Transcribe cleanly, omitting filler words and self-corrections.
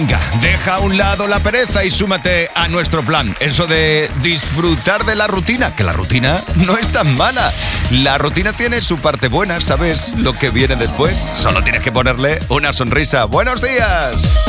Venga, deja a un lado la pereza y súmate a nuestro plan. Eso de disfrutar de la rutina, que la rutina no es tan mala. La rutina tiene su parte buena, ¿sabes lo que viene después? Solo tienes que ponerle una sonrisa. ¡Buenos días!